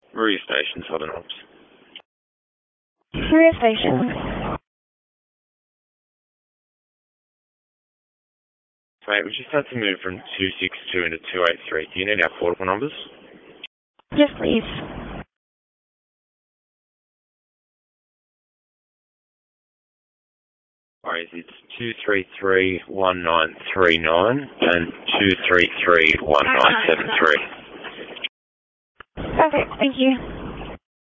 Maria Station, Southern Alps. Maria Station. Mate, we just had to move from 262 into 283. Do you need our portable numbers? Yes, please. Alright, it's 233-1939 and 233-1973. Perfect, thank you.